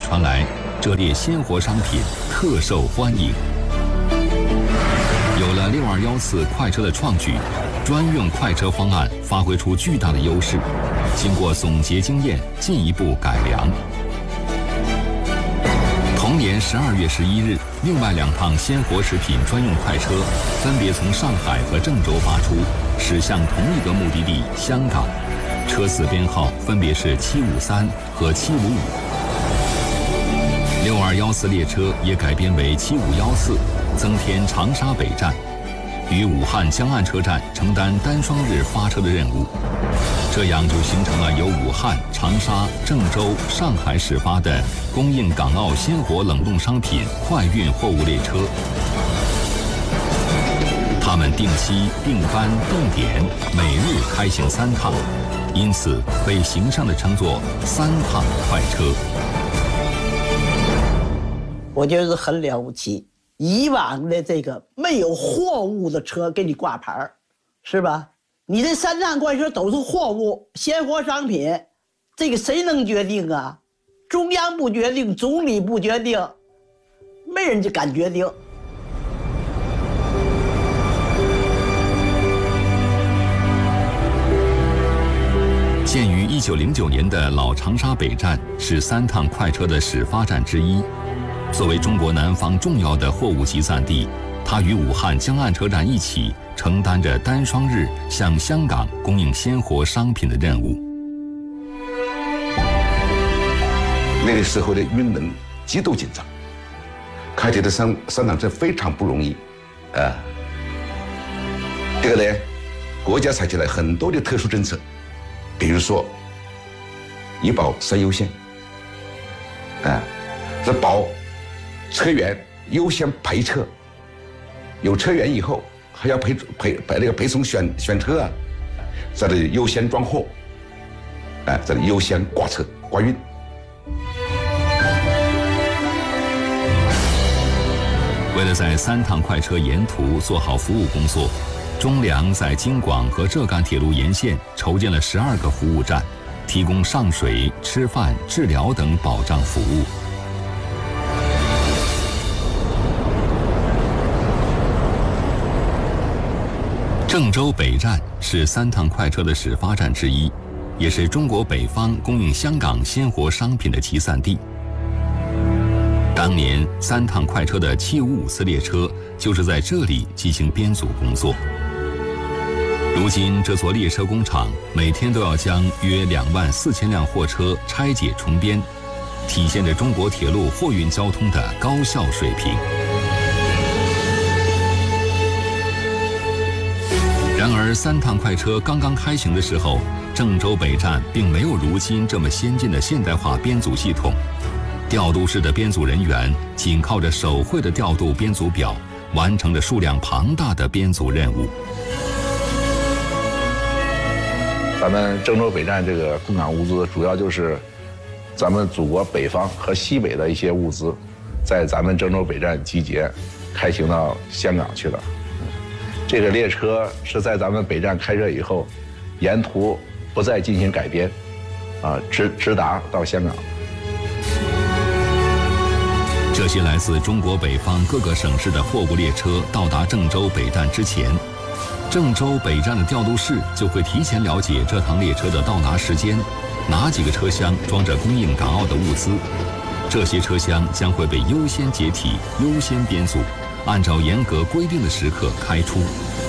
传来，这列鲜活商品特受欢迎。有了6214快车的创举，专用快车方案发挥出巨大的优势，经过总结经验，进一步改良。同年12月11日，另外2趟鲜活食品专用快车分别从上海和郑州发出，驶向同一个目的地香港，车次编号分别是753和755。6214列车也改编为7514，增添长沙北站，于武汉江岸车站承担单双日发车的任务，这样就形成了由武汉、长沙、郑州、上海始发的供应港澳鲜活冷冻商品快运货物列车。他们定期、定班、定点，每日开行3趟，因此被形象地称作3趟快车。 我觉得很了不起。以往的这个没有货物的车给你挂牌，是吧？你这3趟快车都是货物、鲜活商品，这个谁能决定啊？中央不决定，总理不决定，没人就敢决定。 建于1909年的老长沙北站是3趟快车的始发站之一。作为中国南方重要的货物集散地，它与武汉江岸车站一起承担着单双日向香港供应鲜活商品的任务。 那个时候的运能极度紧张，开铁的三趟车非常不容易，这个呢，国家采取了很多的特殊政策，比如说以保3优先，这保车员优先陪车，有车员以后还要配送选车啊，在这里优先装货，在这里优先挂车挂运。 为了在3趟快车沿途做好服务工作，中粮在京广和浙赣铁路沿线筹建了12个服务站，提供上水、吃饭、治疗等保障服务。郑州北站是3趟快车的始发站之一，也是中国北方供应香港鲜活商品的集散地。当年3趟快车的7554列车就是在这里进行编组工作。如今这座列车工厂每天都要将约24000辆货车拆解重编，体现着中国铁路货运交通的高效水平。然而3趟快车刚刚开行的时候，郑州北站并没有如今这么先进的现代化编组系统，调度室的编组人员仅靠着手绘的调度编组表，完成着数量庞大的编组任务。 咱们郑州北站这个供港物资，主要就是咱们祖国北方和西北的一些物资，在咱们郑州北站集结，开行到香港去了。这个列车是在咱们北站开设以后，沿途不再进行改编，直达到香港。 这些来自中国北方各个省市的货物列车到达郑州北站之前，郑州北站的调度室就会提前了解这趟列车的到达时间，哪几个车厢装着供应港澳的物资，这些车厢将会被优先解体、优先编组，按照严格规定的时刻开出。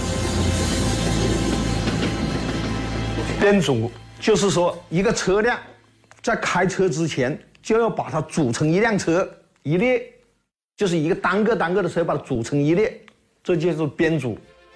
编组就是说，一个车辆在开车之前就要把它组成一辆车一列，就是一个单个的车把它组成一列，这就是编组。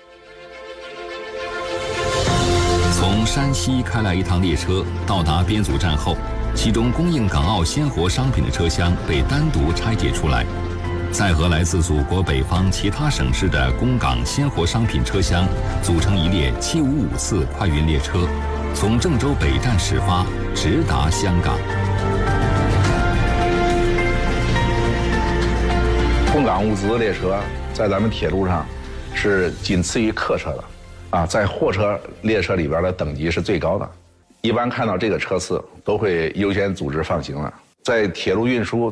从山西开来一趟列车，到达编组站后，其中供应港澳鲜活商品的车厢被单独拆解出来，再和来自祖国北方其他省市的供港鲜活商品车厢组成一列7554快运列车，从郑州北站始发，直达香港。 供港物资列车在咱们铁路上是仅次于客车的，在货车列车里边的等级是最高的。一般看到这个车次都会优先组织放行了。在铁路运输